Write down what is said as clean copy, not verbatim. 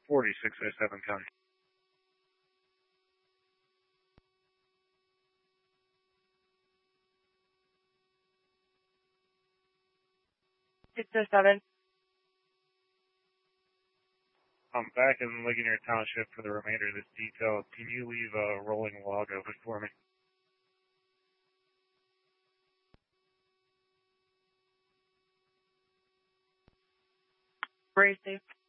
4607 County. I'm back in Ligonier Township for the remainder of this detail. Can you leave a rolling log open for me? Bracy.